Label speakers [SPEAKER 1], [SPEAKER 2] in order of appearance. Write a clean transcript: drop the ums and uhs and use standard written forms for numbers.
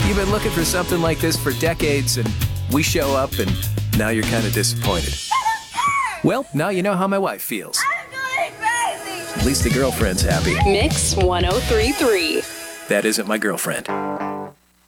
[SPEAKER 1] You've been looking for something like this for decades, and we show up, and now you're kind of disappointed. Well, now you know how my wife feels.
[SPEAKER 2] I'm going crazy!
[SPEAKER 1] At least the girlfriend's happy.
[SPEAKER 3] Mix 1033.
[SPEAKER 1] That isn't my girlfriend.